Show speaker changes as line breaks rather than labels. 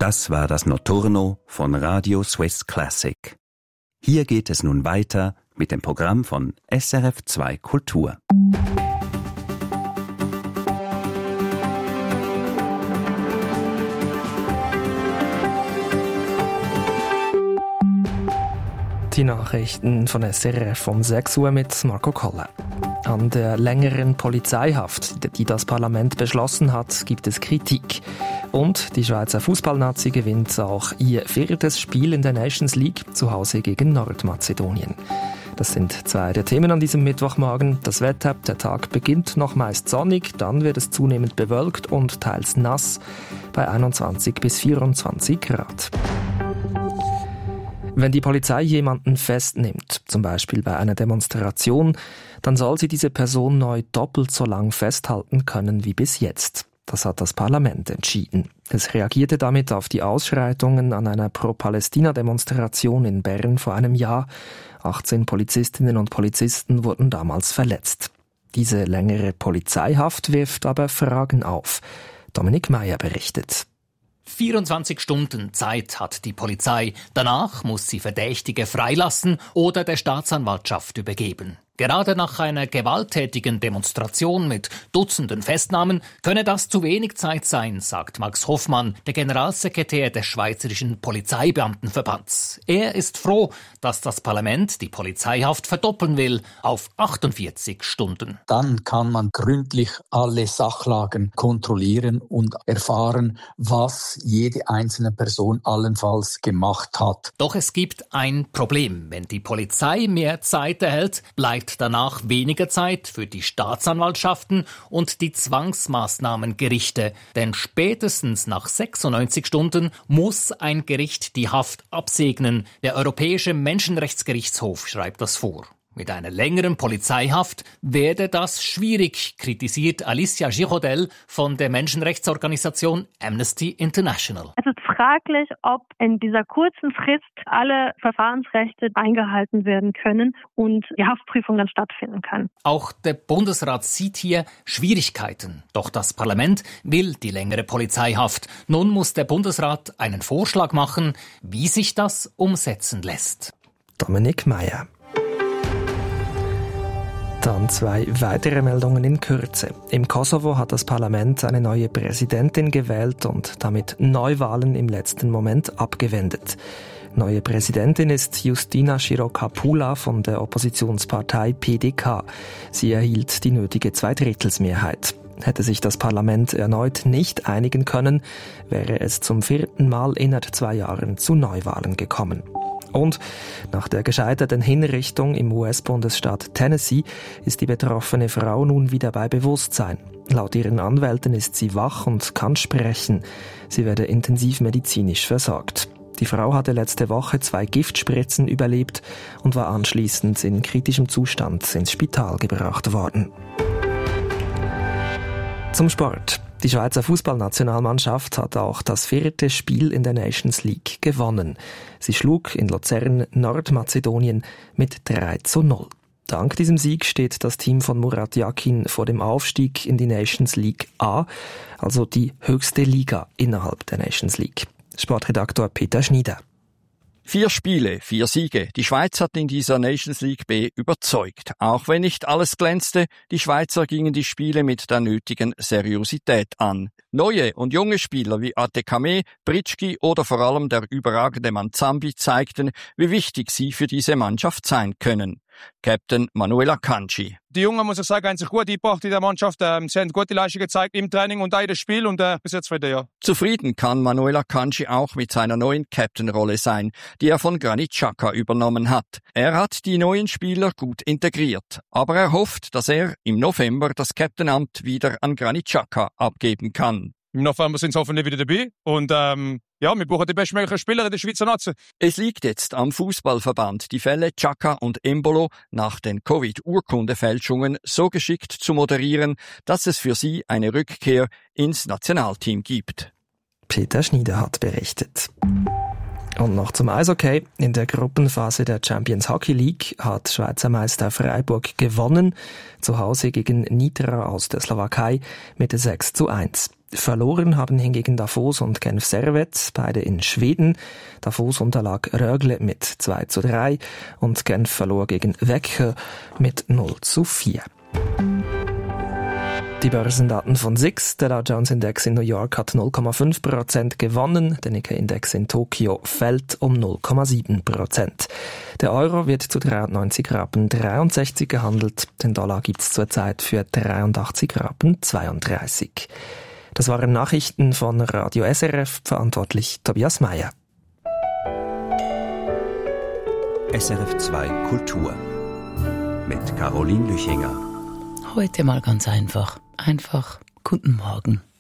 Das war das Notturno von Radio Swiss Classic. Hier geht es nun weiter mit dem Programm von SRF 2 Kultur.
Die Nachrichten von SRF um 6 Uhr mit Marco Koller. An der längeren Polizeihaft, die das Parlament beschlossen hat, gibt es Kritik. Und die Schweizer Fußballnazi gewinnt auch ihr 4. Spiel in der Nations League zu Hause gegen Nordmazedonien. Das sind 2 der Themen an diesem Mittwochmorgen. Das Wetter, der Tag beginnt noch meist sonnig, dann wird es zunehmend bewölkt und teils nass bei 21 bis 24 Grad. Wenn die Polizei jemanden festnimmt, zum Beispiel bei einer Demonstration, dann soll sie diese Person neu doppelt so lang festhalten können wie bis jetzt. Das hat das Parlament entschieden. Es reagierte damit auf die Ausschreitungen an einer Pro-Palästina-Demonstration in Bern vor einem Jahr. 18 Polizistinnen und Polizisten wurden damals verletzt. Diese längere Polizeihaft wirft aber Fragen auf. Dominik Meyer berichtet.
24 Stunden Zeit hat die Polizei. Danach muss sie Verdächtige freilassen oder der Staatsanwaltschaft übergeben. Gerade nach einer gewalttätigen Demonstration mit Dutzenden Festnahmen könne das zu wenig Zeit sein, sagt Max Hoffmann, der Generalsekretär des Schweizerischen Polizeibeamtenverbands. Er ist froh, dass das Parlament die Polizeihaft verdoppeln will auf 48 Stunden.
Dann kann man gründlich alle Sachlagen kontrollieren und erfahren, was jede einzelne Person allenfalls gemacht hat.
Doch es gibt ein Problem. Wenn die Polizei mehr Zeit erhält, bleibt danach weniger Zeit für die Staatsanwaltschaften und die Zwangsmaßnahmengerichte. Denn spätestens nach 96 Stunden muss ein Gericht die Haft absegnen. Der Europäische Menschenrechtsgerichtshof schreibt das vor. Mit einer längeren Polizeihaft werde das schwierig, kritisiert Alicia Girodel von der Menschenrechtsorganisation Amnesty International.
Es ist fraglich, ob in dieser kurzen Frist alle Verfahrensrechte eingehalten werden können und die Haftprüfung dann stattfinden kann.
Auch der Bundesrat sieht hier Schwierigkeiten. Doch das Parlament will die längere Polizeihaft. Nun muss der Bundesrat einen Vorschlag machen, wie sich das umsetzen lässt.
Dominik Meyer. Dann 2 weitere Meldungen in Kürze. Im Kosovo hat das Parlament eine neue Präsidentin gewählt und damit Neuwahlen im letzten Moment abgewendet. Neue Präsidentin ist Justina Širokapula von der Oppositionspartei PDK. Sie erhielt die nötige 2/3-Mehrheit. Hätte sich das Parlament erneut nicht einigen können, wäre es zum 4. Mal innerhalb 2 Jahren zu Neuwahlen gekommen. Und nach der gescheiterten Hinrichtung im US-Bundesstaat Tennessee ist die betroffene Frau nun wieder bei Bewusstsein. Laut ihren Anwälten ist sie wach und kann sprechen. Sie werde intensivmedizinisch versorgt. Die Frau hatte letzte Woche 2 Giftspritzen überlebt und war anschließend in kritischem Zustand ins Spital gebracht worden. Zum Sport. Die Schweizer Fußballnationalmannschaft hat auch das 4. Spiel in der Nations League gewonnen. Sie schlug in Luzern Nordmazedonien mit 3:0. Dank diesem Sieg steht das Team von Murat Yakin vor dem Aufstieg in die Nations League A, also die höchste Liga innerhalb der Nations League. Sportredaktor Peter Schnieder.
4 Spiele, 4 Siege. Die Schweiz hat in dieser Nations League B überzeugt. Auch wenn nicht alles glänzte, die Schweizer gingen die Spiele mit der nötigen Seriosität an. Neue und junge Spieler wie Atekame, Britschki oder vor allem der überragende Manzambi zeigten, wie wichtig sie für diese Mannschaft sein können. Captain Manuel Akanji.
Die Jungen, muss ich sagen, haben sich gut eingebracht in der Mannschaft. Sie haben gute Leistungen gezeigt im Training und auch in dem Spiel und bis jetzt wieder, ja.
Zufrieden kann Manuel Akanji auch mit seiner neuen Captain-Rolle sein, die er von Granit Xhaka übernommen hat. Er hat die neuen Spieler gut integriert, aber er hofft, dass er im November das Captain-Amt wieder an Granit Xhaka abgeben kann.
Im November sind sie hoffentlich wieder dabei und wir brauchen die bestmöglichen Spieler in der Schweizer Nazi.
Es liegt jetzt am Fußballverband, die Fälle Xhaka und Embolo nach den Covid-Urkundefälschungen so geschickt zu moderieren, dass es für sie eine Rückkehr ins Nationalteam gibt.
Peter Schnieder hat berichtet. Und noch zum Eishockey. In der Gruppenphase der Champions Hockey League hat Schweizer Meister Freiburg gewonnen, zu Hause gegen Nitra aus der Slowakei mit 6:1. Verloren haben hingegen Davos und Genf Servette, beide in Schweden. Davos unterlag Rögle mit 2:3 und Genf verlor gegen Växjö mit 0:4. Die Börsendaten von SIX. Der Dow Jones Index in New York hat 0,5% gewonnen. Der Nikkei-Index in Tokio fällt um 0,7%. Der Euro wird zu 93,63 Rappen gehandelt. Den Dollar gibt's zurzeit für 83,32 Rappen. Das waren Nachrichten von Radio SRF, verantwortlich Tobias Meyer.
SRF 2 Kultur mit Caroline Lüchinger.
Heute mal ganz einfach. Einfach guten Morgen.